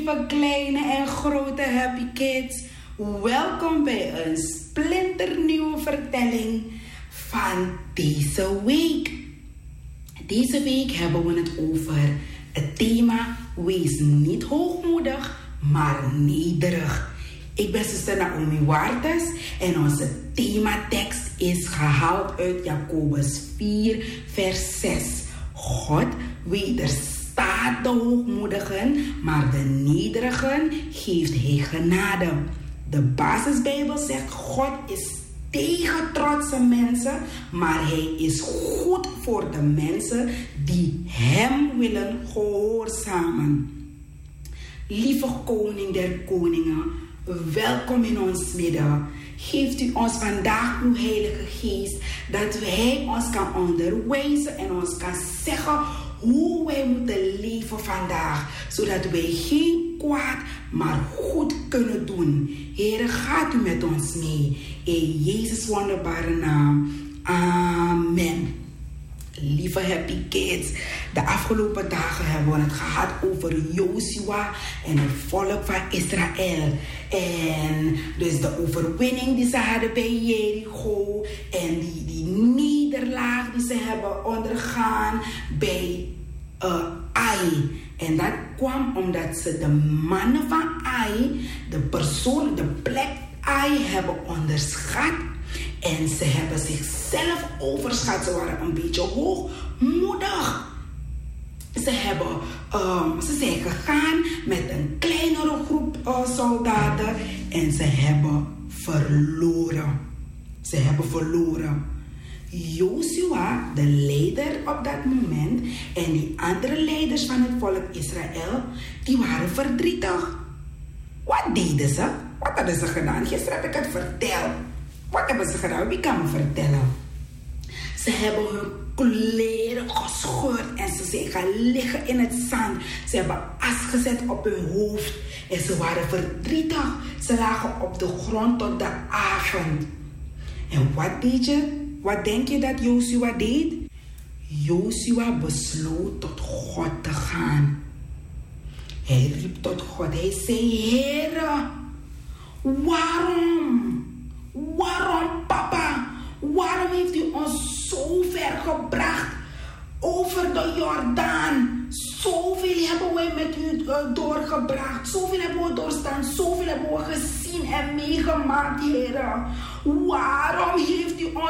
lieve kleine en grote happy kids. Welkom bij een splinternieuwe vertelling van deze week. Deze week hebben we het over het thema wees niet hoogmoedig, maar nederig. Ik ben zuster Naomi Waartes en onze thematekst is gehaald uit Jacobus 4 vers 6. God wederstaat de hoogmoedigen, maar de nederigen geeft hij genade. De basisbijbel zegt God is tegen trotse mensen, maar hij is goed voor de mensen die hem willen gehoorzamen. Lieve koning der koningen, welkom in ons midden. Geeft u ons vandaag uw heilige geest, dat hij ons kan onderwijzen en ons kan zeggen hoe wij moeten leven vandaag, zodat wij geen kwaad, maar goed kunnen doen. Heere, gaat u met ons mee. In Jezus' wonderbare naam. Amen. Lieve happy kids, de afgelopen dagen hebben we het gehad over Josua en het volk van Israël. En dus de overwinning die ze hadden bij Jericho en die nederlaag die ze hebben ondergaan bij Ai. En dat kwam omdat ze de mannen van Ai, de plek Ai hebben onderschat. En ze hebben zichzelf overschat. Ze waren een beetje hoogmoedig. Ze zijn gegaan met een kleinere groep soldaten. En ze hebben verloren. Josua, de leider op dat moment, en die andere leiders van het volk Israël, die waren verdrietig. Wat deden ze? Wat hadden ze gedaan? Gisteren heb ik het verteld. Wat hebben ze gedaan? Wie kan me vertellen? Ze hebben hun kleren gescheurd en ze zijn gaan liggen in het zand. Ze hebben as gezet op hun hoofd en ze waren verdrietig. Ze lagen op de grond tot de avond. En wat deed je? Wat denk je dat Josua deed? Josua besloot tot God te gaan. Hij riep tot God. Hij zei, Heere, waarom papa? Waarom heeft u ons zo ver gebracht over de Jordaan? Zoveel hebben wij met u doorgebracht. Zoveel hebben we doorstaan. Zoveel hebben we gezien en meegemaakt, Heere. Waarom heeft u ons